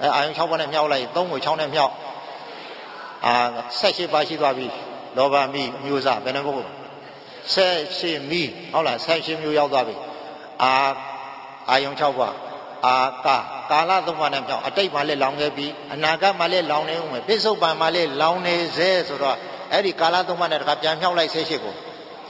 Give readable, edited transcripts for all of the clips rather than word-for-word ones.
အာယုံ6ပါးနဲ့မြောက်လိုက်3ကို6နဲ့မြောက်18ပါးရှိသွားပြီလောဘမိအမျိုးစားဘယ်နှခု18မိဟုတ်လား18မျိုးရောက်သွားပြီအာယုံ6ပါးကာလ3ပါးနဲ့မြောက်အတိတ်မှာလည်းလောင်ခဲ့ပြီအနာဂတ်မှာလည်းလောင်နေဦးမယ်ပိဿုပန်မှာလည်းလောင်နေစေဆိုတော့အဲ့ဒီကာလ3ပါးနဲ့တခါပြန်မြောက်လိုက်18ကို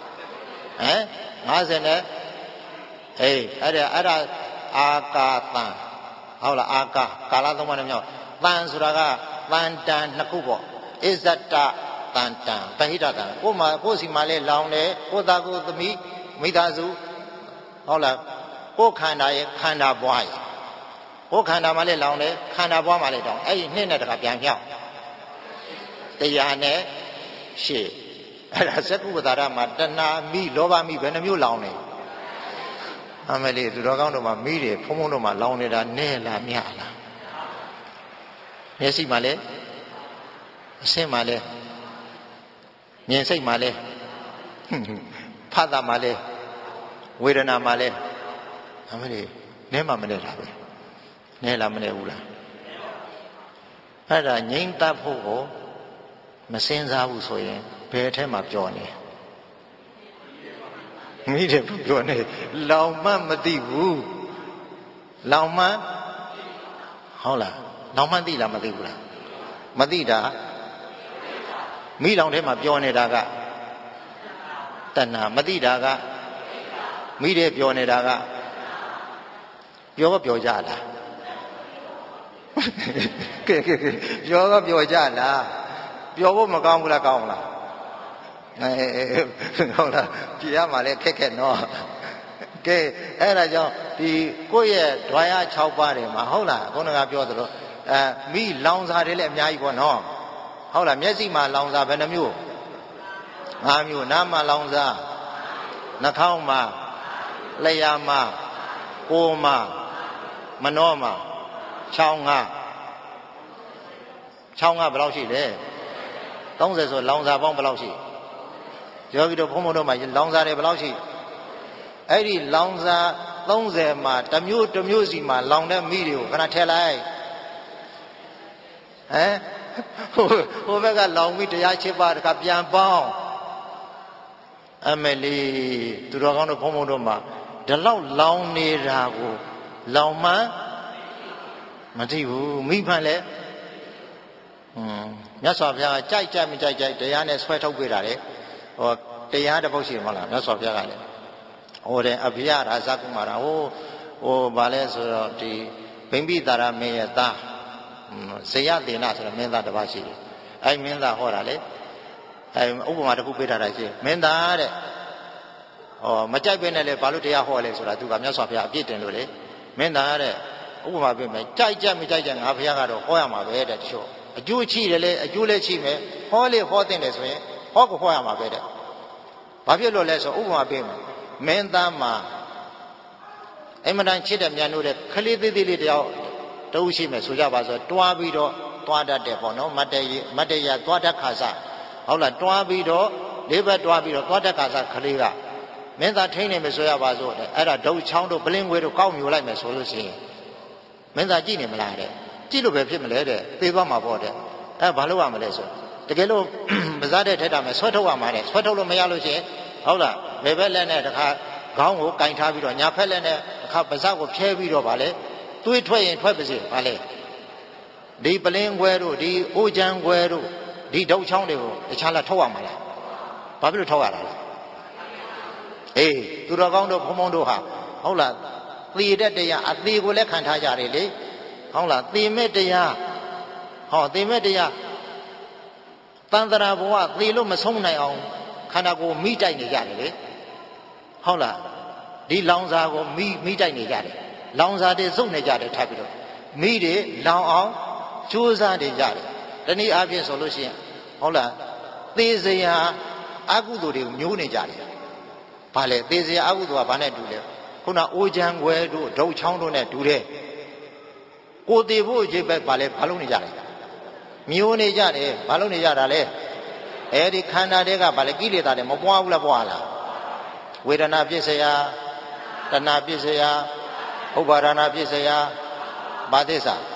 50နဲ့အဲ့ဒါအာကာတန်ဟုတ်လားကာလ3ပါးနဲ့မြောက်တန်ဆိုတာကတန်တန်နှစ်ခုပေါ့အစ္ဆတတန်တန်ပဟိတတန်ကိုစီမှာလဲလောင်တယ်ကိုသားကိုသမီးမိသားစုဟုတ်လားကိုခန္ဓာရဲ့ခန္ဓာဘွားရဲ့ကိုခန္ဓာမှာလဲလောင်တယ်ခန္ဓာဘွားမှာလဲတောင်းအဲ့ဒီနှစ်နဲ့တခါပြန်မြောက်တရားနဲ့ရှေ့အဲ့ဒါသက္ကုပ္ပတာရမှာတဏှာမိလောဘမိဘယ်နှမျိုးလောင်နေအမလေးသူတော်ကောင်းတို့မှာမိတယ်ဖုံဖုံတို့မှာလောင်နေတာနဲ့လားမြလားမျက်စိမှာလဲအဆင်းမှာလဲမြင်စိတ်မှာလဲဖတ်တာမှာလဲဝေဒနာမှာလဲအမလေးနဲမှမနဲ့တာပဲနဲလားမနဲ့ဘူးလားအဲ့ဒါငြိမ်းတတ်ဖို့ကိုမစင်စားဘူးဆိုရင်ဘယ်အထက်မှာပြောနေမိတယ်ပြောနေလောင်မှမသိဘူးလောင်မှဟုတ်လားလောင်မှသိလားမသိဘူးလားမသိတာမိလောင်ထဲမှာပြောနေတာကတဏှာမသိတာကမိတယ်ပြောနေတာကပြောကြလားကဲပြောကြလားပြောဖို့မကောင်းဘူးလားကောင်းလားဟုတ်လားကြည်ရမှာလဲခက်နော်ကဲအဲ့ဒါကြောင့်ဒီကိုယ့်ရဲ့ဓဝါရ6ပါးတွေမှာဟုတ်လားခုနကပြောသလိုမိလောင်စာတွေလည်းအများကြီးပေါ့နော်ဟုတ်လားမျက်စိမှာလောင်စာဘယ်နှမျိုး5မျိုးနားမှာလောင်စာနှာခေါင်းမှာလျှာမှာကိုယ်မှာမနှောမှာချောင်းကဘယ်လောက်ရှိလဲ30ဆိုလောင်စာပေါင်းဘယ်လောက်ရှိယောဂီတို့ဘုံဘုံတို့မှာလောင်စာတွေဘယ်လောက်ရှိအဲ့ဒီလောင်စာ30မှာတစ်မျိုးစီမှာလောင်တဲ့မိတွေကိုခဏထည့်လိုက်ဟိုဘက်ကလောင်ပြီးတရား7ပါးတခါပြန်ပေါင်းအမလီသူတော်ကောင်းတို့ဘုံဘုံတို့မှာဒီလောက်လောင်နေတာကိုလောင်မှမသိဘူးမိဖန်လဲမြတ်စွာဘုရားကြိုက်ကြမကြိုက်တရားနဲ့ဆွဲထုတ်ပေးတာလေဟောတရားတစ်ပုဒ်ရှိမလားမြတ်စွာဘုရားကလည်းဟိုတဲ့အဘိယရာဇကုမာရဟိုဘာလဲဆိုတော့ဒီဗိမ္ပိတာရမင်းရဲ့သားဇေယသေနဆိုတဲ့မင်းသားတစ်ပါးရှိတယ်အဲ့မင်းသားဟောတာလေအဲ့ဥပမာတစ်ခုပေးထားတာရှိမင်းသားတဲ့မကြိုက်ပဲနဲ့လေဘာလို့တရားဟောလဲဆိုတာသူကမြတ်စွာဘုရားအပြစ်တင်လို့လေမင်းသားတဲ့ဥပမာပေးမယ်ကြိုက်ကြမကြိုက်ကြငါဘုရားကတော့ဟောရမှာပဲတဲ့တချို့အကျိုးချိတယ်လေအကျိုးလည်းချိမယ်ဟောလေဟောတင်တယ်ဆိုရင်ဟောကိုဟောရမှာပဲတဲ့ဘာဖြစ်လို့လဲဆိုဥပမာပေးမယ်မင်းသားမှာအမှန်တန်ချစ်တဲ့မြန်လို့တဲ့ခလေးသေးသေးလေးတယောက်တဦးရှိမယ်ဆိုကြပါဆိုတွားပြီးတော့တွားတတ်တယ်ပေါ့နော်မတ်တရတွားတတ်ခါစားဟုတ်လားတွားပြီးတော့လေးဘက်တွားပြီးတော့တွားတတ်ခါစားခလေးကမင်းသားထိန်းနေမယ်ဆိုရပါဆိုတဲ့အဲ့ဒါဒုတ်ချောင်းတို့ပလင်းခွေတို့ကောက်မြူလိုက်မယ်ဆိုလို့ရှိရင်မင်းသားကြည့်နေမလားတဲ့ကြည့်လို့ပဲဖြစ်မလဲတဲ့သေသွားမှာပေါ့တဲ့ဘာလို့ရမလဲဆိုတကယ်လို့မစားတဲ့ထက်တာမယ်ဆွဲထုတ်ရမှာတဲ့ဆွဲထုတ်လို့မရလို့ရှိရင်ဟုတ်လားဘယ်ဘက်လက်နဲ့တခါခေါင်းကိုကင်ထားပြီးတော့ညာဖက်လက်နဲ့တခါပါးစပ်ကိုဖြဲပြီးတော့ဗာလေသွေးထွက်ရင်ထွက်ပါစေဗာလေဒီပလင်းခွဲတို့ဒီအိုးချမ်းခွဲတို့ဒီဒုတ်ချောင်းတွေကိုတခြားလာထုတ်ရမှာလားဘာဖြစ်လို့ထုတ်ရတာလဲသူတော်ကောင်းတို့ဘုံဘုံတို့ဟာဟုတ်လားသေတဲ့တရားအသေးကိုလည်းခံထားကြတယ်လေဟုတ်လားသေမဲ့တရားသေမဲ့တရားတန်တရာဘဝသေလို့မဆုံးနိုင်အောင်ခန္ဓာကိုယ်မိတိုက်နေကြတယ်လေဟုတ်လားဒီလောင်စာကိုမိတိုက်နေကြတယ်လောင်စာတွေစုပ်နေကြတယ်ထားပြီးတော့မိတွေလောင်အောင်ကြိုးစားနေကြတယ်တနည်းအားဖြင့်ဆိုလို့ရှိရင်ဟုတ်လားသေစရာအကုသိုလ်တွေကိုမျိုးနေကြတယ်ဘာလဲသေစရာအကုသိုလ်ကဘာနဲ့တူလဲခုနအိုးချမ်းွယ်တို့ဒုတ်ချောင်းတို့နဲ့တူတယ်ကိုသေဖို့အရေးပဲဘာလဲဘာလို့နေကြလဲမျိုးနေကြတယ်ဘာလို့နေကြတာလဲအဲဒီခန္ဓာတွေကဘာလဲကိလေသာတွေမပွားဘူးလားပွားလားဝေဒနာပြစ္ဆရာတဏှာပြစ္ဆရာဥပါဒနာပြစ္ဆရာဘာသစ္စာ